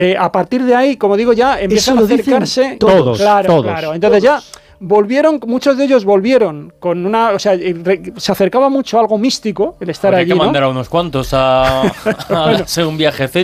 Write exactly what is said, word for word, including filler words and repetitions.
Eh, a partir de ahí, como digo, ya empiezan a acercarse todos, claro, todos. claro. Entonces ya volvieron, muchos de ellos volvieron con una, o sea, re, se acercaba mucho a algo místico el estar Habría allí, que ¿no? mandar a unos cuantos a, a Bueno. hacer un viajecito.